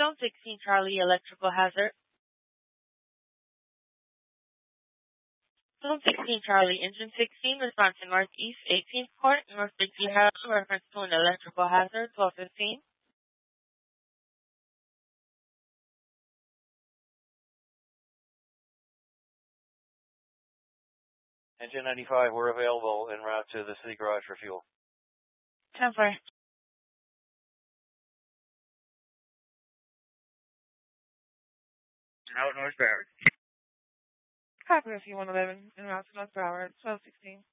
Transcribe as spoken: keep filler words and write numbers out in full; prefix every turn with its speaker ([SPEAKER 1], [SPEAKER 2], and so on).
[SPEAKER 1] Zone sixteen Charlie, electrical hazard. Zone sixteen Charlie, engine sixteen, respond to Northeast eighteenth Court, North Dixie Highway, reference to an electrical hazard, twelve fifteen.
[SPEAKER 2] Engine ninety-five, we're available en route to the city garage for fuel.
[SPEAKER 1] ten four.
[SPEAKER 2] Out North Broward.
[SPEAKER 1] Copy if you one eleven, en route to North Broward, twelve sixteen.